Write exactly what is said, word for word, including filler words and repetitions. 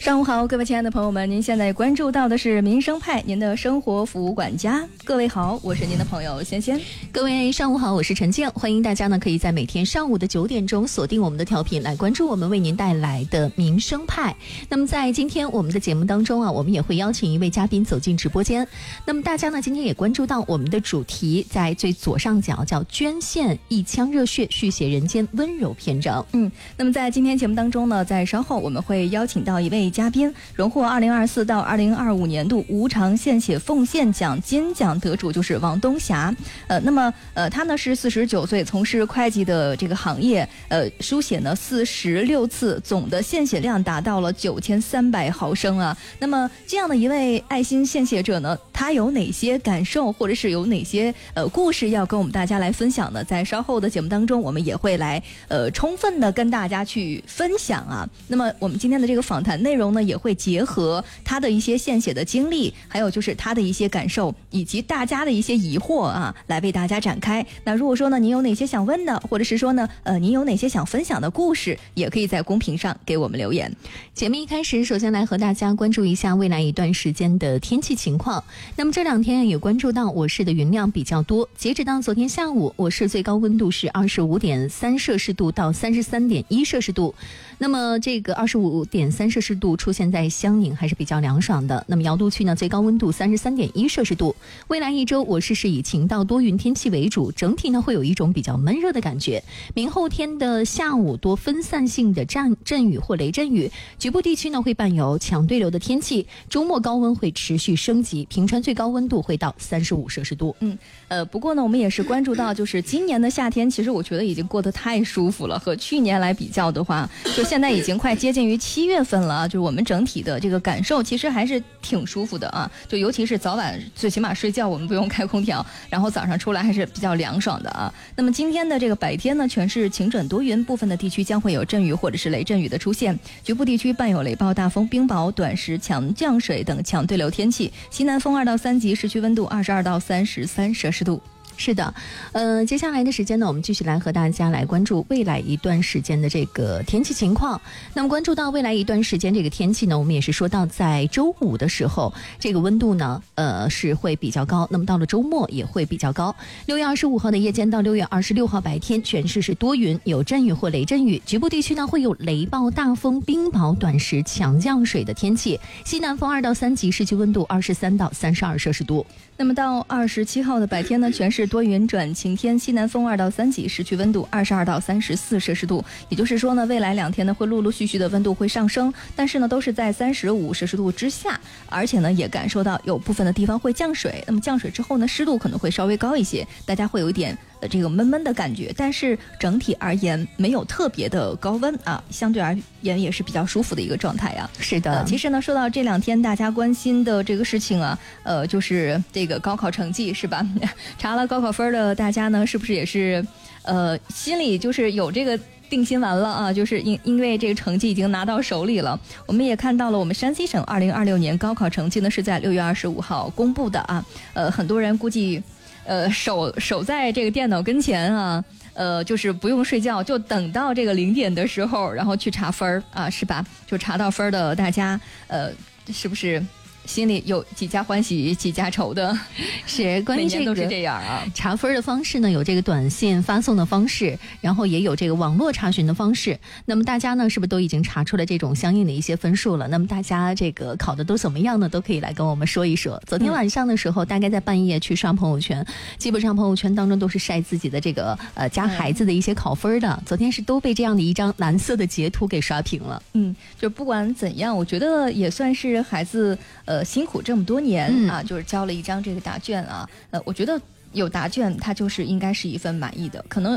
上午好，各位亲爱的朋友们，您现在关注到的是民生派，您的生活服务管家。各位好，我是您的朋友仙仙。 各位上午好，我是陈静，欢迎大家呢可以在每天上午的九点钟锁定我们的调频，来关注我们为您带来的民生派。那么在今天我们的节目当中啊，我们也会邀请一位嘉宾走进直播间。那么大家呢今天也关注到我们的主题，在最左上角叫捐献一腔热血，续写人间温柔篇章。 嗯，那么在今天节目当中呢，在稍后我们会邀请到一位嘉宾，荣获二零二四到二零二五年度无偿献血奉献奖金奖得主就是王东霞。呃，那么呃，他呢是四十九岁，从事会计的这个行业，呃，输血呢四十六次，总的献血量达到了九千三百毫升啊。那么这样的一位爱心献血者呢，他有哪些感受，或者是有哪些呃故事要跟我们大家来分享呢？在稍后的节目当中，我们也会来呃充分的跟大家去分享啊。那么我们今天的这个访谈内容呢，也会结合他的一些献血的经历，还有就是他的一些感受，以及大家的一些疑惑啊，来为大家展开。那如果说呢，您有哪些想问的，或者是说呢，呃，您有哪些想分享的故事，也可以在公屏上给我们留言。 节目一开始，首先来和大家关注一下未来一段时间的天气情况。那么这两天也关注到我市的云量比较多，截止到昨天下午，我市最高温度是二十五点三摄氏度到三十三点一摄氏度。那么这个二十五点三摄氏度出现在襄宁还是比较凉爽的。那么瑶都区呢，最高温度三十三点一摄氏度。未来一周我市是以晴到多云天气为主，整体呢会有一种比较闷热的感觉。明后天的下午多分散性的阵阵雨或雷阵雨，局部地区呢会伴有强对流的天气。周末高温会持续升级，平川最高温度会到三十五摄氏度。 嗯，呃，不过呢，我们也是关注到，就是今年的夏天，其实我觉得已经过得太舒服了。和去年来比较的话，就现在已经快接近于七月份了啊，就是我们整体的这个感受其实还是挺舒服的啊。就尤其是早晚，最起码睡觉我们不用开空调，然后早上出来还是比较凉爽的啊。那么今天的这个白天呢，全是晴转多云，部分的地区将会有阵雨或者是雷阵雨的出现，局部地区伴有雷暴、大风、冰雹、短时强降水等强对流天气。西南风二到三级，市区温度二十二到三十三摄氏度。 是的，呃，接下来的时间呢，我们继续来和大家来关注未来一段时间的这个天气情况。那么关注到未来一段时间这个天气呢，我们也是说到在周五的时候，这个温度呢，呃，是会比较高。那么到了周末也会比较高。六月二十五号的夜间到六月二十六号白天，全市是多云，有阵雨或雷阵雨，局部地区呢会有雷暴、大风、冰雹、短时强降水的天气。西南风二到三级，市区温度二十三到三十二摄氏度。 那么到二十七号的白天呢，全市多云转晴天，西南风二到三级，市区温度二十二到三十四摄氏度。也就是说呢，未来两天呢会陆陆续续的温度会上升，但是呢都是在三十五摄氏度之下，而且呢也感受到有部分的地方会降水。那么降水之后呢，湿度可能会稍微高一些，大家会有一点呃这个闷闷的感觉，但是整体而言没有特别的高温啊，相对而言也是比较舒服的一个状态啊。 是的， 呃、其实呢说到这两天大家关心的这个事情啊，呃就是这个高考成绩是吧？查了高考分的大家呢，是不是也是呃心里就是有这个定心丸了啊？就是因因为这个成绩已经拿到手里了。我们也看到了，我们山西省二零二六年高考成绩呢是在六月二十五号公布的啊。呃，很多人估计呃守守在这个电脑跟前啊。呃，就是不用睡觉，就等到这个零点的时候，然后去查分啊，是吧？就查到分的大家，呃，是不是心里有几家欢喜几家愁的？ 是，关于这个都是这样啊。 查分的方式呢，有这个短信发送的方式，然后也有这个网络查询的方式。那么大家呢，是不是都已经查出了这种相应的一些分数了？那么大家这个考的都怎么样呢？都可以来跟我们说一说。昨天晚上的时候，嗯、大概在半夜去刷朋友圈，基本上朋友圈当中都是晒自己的这个呃家孩子的一些考分的。嗯、昨天是都被这样的一张蓝色的截图给刷屏了。 嗯，就不管怎样，我觉得也算是孩子呃辛苦这么多年、嗯、啊，就是交了一张这个答卷啊，呃，我觉得有答卷，它就是应该是一份满意的。可能